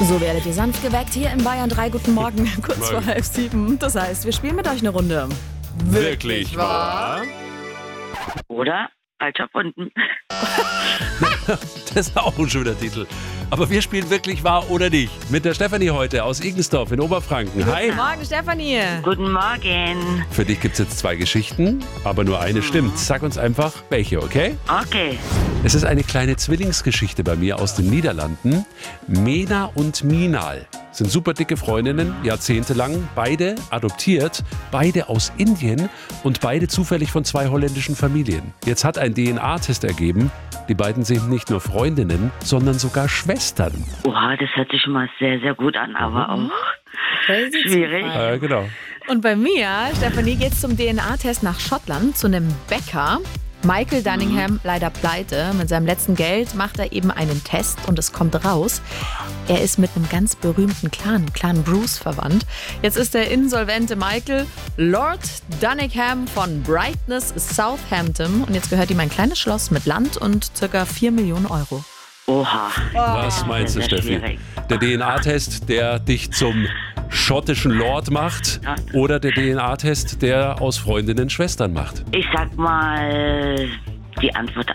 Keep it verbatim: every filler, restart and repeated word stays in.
So werdet ihr sanft geweckt hier in Bayern drei. Guten Morgen, kurz vor halb sieben. Das heißt, wir spielen mit euch eine Runde. Wirklich wahr? Oder falsch erfunden. Das ist auch ein schöner Titel. Aber wir spielen wirklich wahr oder nicht. Mit der Stefanie heute aus Igensdorf in Oberfranken. Hi. Guten Morgen, Stefanie. Guten Morgen. Für dich gibt es jetzt zwei Geschichten, aber nur eine stimmt. Sag uns einfach, welche, okay? Okay. Es ist eine kleine Zwillingsgeschichte bei mir aus den Niederlanden. Mena und Minal sind super dicke Freundinnen, jahrzehntelang, beide adoptiert, beide aus Indien und beide zufällig von zwei holländischen Familien. Jetzt hat ein D N A-Test ergeben, die beiden sind nicht nur Freundinnen, sondern sogar Schwestern. Oha, das hört sich schon mal sehr, sehr gut an, aber auch Crazy schwierig. Zufall. Ja, genau. Und bei mir, Stefanie, geht es zum D N A-Test nach Schottland, zu einem Bäcker. Michael Dunningham, leider pleite. Mit seinem letzten Geld macht er eben einen Test und es kommt raus. Er ist mit einem ganz berühmten Clan, Clan Bruce, verwandt. Jetzt ist der insolvente Michael Lord Dunningham von Brightness, Southampton. Und jetzt gehört ihm ein kleines Schloss mit Land und circa vier Millionen Euro. Oha. Was meinst du, Sehr, sehr Steffi? schwierig. Der D N A-Test, der dich zum schottischen Lord macht, oder der D N A-Test, der aus Freundinnen Schwestern macht? Ich sag mal die Antwort